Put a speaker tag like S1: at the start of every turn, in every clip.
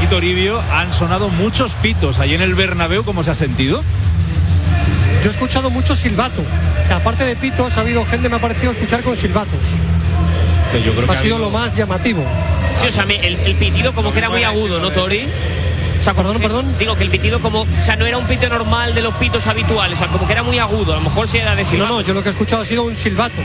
S1: Tito Toribio, han sonado muchos pitos allí en el Bernabéu. ¿Cómo se ha sentido?
S2: Yo he escuchado muchos silbatos. O sea, aparte de pitos, ha habido gente, me ha parecido escuchar con silbatos.
S1: Que yo creo que
S2: ha sido lo más llamativo.
S3: Sí, o sea, el pitido como que era muy agudo, ¿no, Tori? O sea,
S2: perdón.
S3: Digo que el pitido como, o sea, no era un pito normal de los pitos habituales, o sea, como que era muy agudo, a lo mejor sí era de silbato.
S2: No, yo lo que he escuchado ha sido un silbato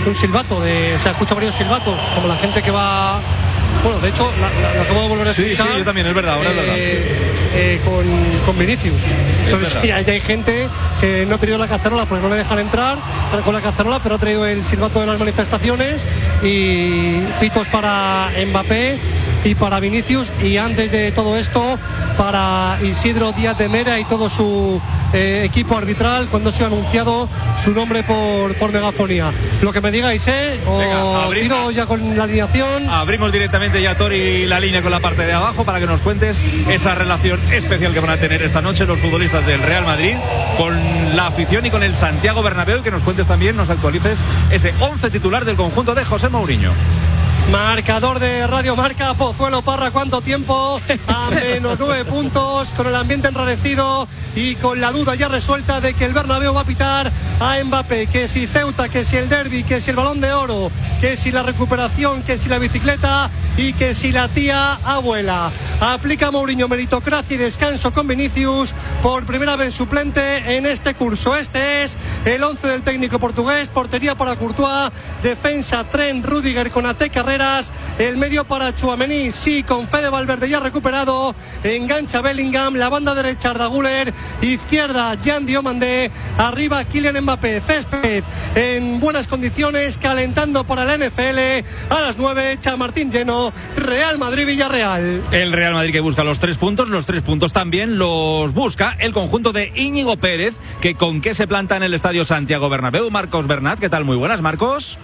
S2: o sea, he escuchado varios silbatos, como la gente que va. Bueno, de hecho, lo acabo de volver a escuchar.
S1: Sí, yo también, es verdad, ahora es verdad.
S2: Con Vinicius. Entonces, sí, hay gente que no ha tenido la cacerola porque no le dejan entrar con la cacerola, pero ha traído el silbato de las manifestaciones y pitos para Mbappé y para Vinicius, y antes de todo esto para Isidro Díaz de Mera y todo su equipo arbitral cuando se ha anunciado su nombre por megafonía. Lo que me digáis, o tiro ya con la alineación.
S1: Abrimos directamente ya, Tori, la línea con la parte de abajo para que nos cuentes esa relación especial que van a tener esta noche los futbolistas del Real Madrid con la afición y con el Santiago Bernabéu, y que nos cuentes también, nos actualices ese 11 titular del conjunto de José Mourinho.
S2: Marcador de Radio Marca, Pozuelo Parra, ¿cuánto tiempo? A menos 9 puntos, con el ambiente enrarecido y con la duda ya resuelta de que el Bernabéu va a pitar a Mbappé, que si Ceuta, que si el derbi, que si el Balón de Oro, que si la recuperación, que si la bicicleta y que si la tía abuela. Aplica Mourinho meritocracia y descanso con Vinicius, por primera vez suplente en este curso. Este es el 11 del técnico portugués: portería para Courtois, defensa Trent, Rüdiger, Konaté, Carreras, el medio para Tchouaméni, sí, con Fede Valverde ya recuperado, engancha Bellingham, la banda derecha Arda Güler, izquierda Jan Diomandé, arriba Kylian Mbappé. Césped en buenas condiciones, calentando para la NFL. A las 9, Chamartín lleno, Real Madrid-Villarreal.
S1: El Real Madrid que busca los 3 puntos también los busca el conjunto de Íñigo Pérez, que con qué se planta en el estadio Santiago Bernabéu. Marcos Bernat, ¿qué tal? Muy buenas, Marcos.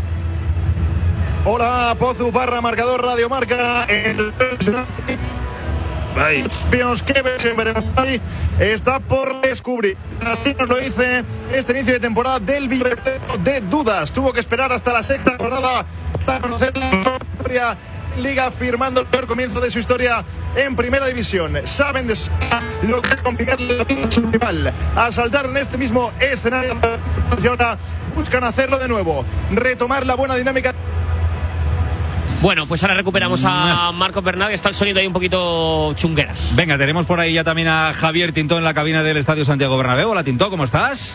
S4: Hola, Pozu Parra, marcador Radio Marca. Está por descubrir. Así nos lo dice este inicio de temporada del Villarreal de dudas. Tuvo que esperar hasta la sexta jornada para conocer la historia Liga, firmando el peor comienzo de su historia en Primera División. Saben de lo que es complicarle la vida a su rival. Al saltar en este mismo escenario y ahora buscan hacerlo de nuevo, retomar la buena dinámica.
S3: Bueno, pues ahora recuperamos a Marcos Bernat, que está el sonido ahí un poquito chungueras.
S1: Venga, tenemos por ahí ya también a Javier Tintó en la cabina del estadio Santiago Bernabéu. Hola, Tintó, ¿cómo estás?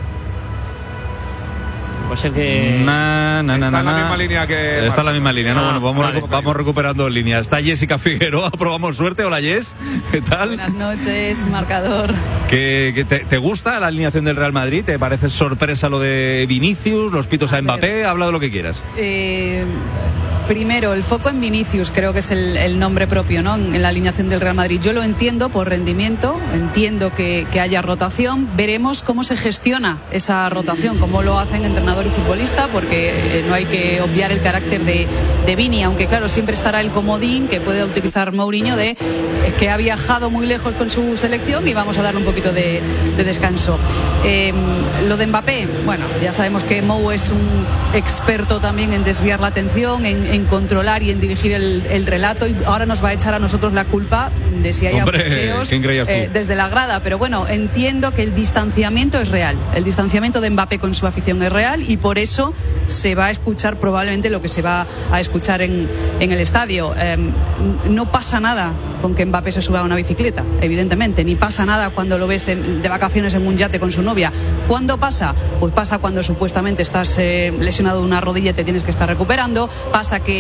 S3: Pues es que
S5: está en la misma línea que...
S1: Está en la misma línea, ¿no? Bueno, vamos recuperando líneas. Está Jessica Figueroa, probamos suerte. Hola, Jess, ¿qué tal?
S6: Buenas noches, marcador.
S1: ¿Te gusta la alineación del Real Madrid? ¿Te parece sorpresa lo de Vinicius, los pitos a Mbappé? Habla de lo que quieras.
S6: Primero, el foco en Vinicius, creo que es el nombre propio, ¿no? En la alineación del Real Madrid. Yo lo entiendo por rendimiento, entiendo que haya rotación. Veremos cómo se gestiona esa rotación, cómo lo hacen entrenador y futbolista, porque no hay que obviar el carácter de Vini, aunque claro, siempre estará el comodín que puede utilizar Mourinho de que ha viajado muy lejos con su selección y vamos a darle un poquito de descanso. Lo de Mbappé, bueno, ya sabemos que Mou es un experto también en desviar la atención, en controlar y en dirigir el relato, y ahora nos va a echar a nosotros la culpa de si hay abucheos desde la grada. Pero bueno, entiendo que el distanciamiento es real, el distanciamiento de Mbappé con su afición es real, y por eso se va a escuchar probablemente lo que se va a escuchar en el estadio. No pasa nada con que Mbappé se suba a una bicicleta, evidentemente, ni pasa nada cuando lo ves de vacaciones en un yate con su novia. ¿Cuándo pasa? Pues pasa cuando supuestamente estás lesionado de una rodilla y te tienes que estar recuperando, pasa que